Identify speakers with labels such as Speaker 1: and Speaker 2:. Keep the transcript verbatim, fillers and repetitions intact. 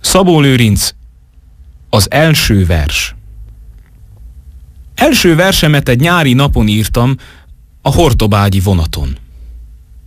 Speaker 1: Szabó Lőrinc, az első vers. Első versemet egy nyári napon írtam a hortobágyi vonaton.